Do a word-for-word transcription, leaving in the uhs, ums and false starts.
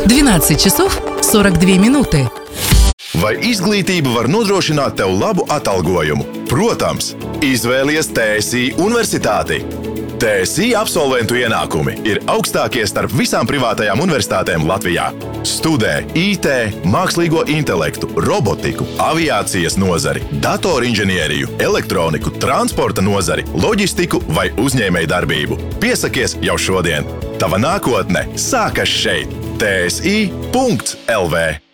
двенадцать часов сорок две минуты. Vai izglītība var nodrošināt tev labu atalgojumu? Protams, izvēlies T S I universitāti. T S I absolventu ienākumi ir augstākie starp visām privātajām universitātēm Latvijā. Studē I T, mākslīgo intelektu, robotiku, aviācijas nozari, datorinženieriju, elektroniku, transporta nozari, loģistiku vai uzņēmēju darbību. Piesakies jau šodien! Tava nākotne sākas šeit! T S I punkts L V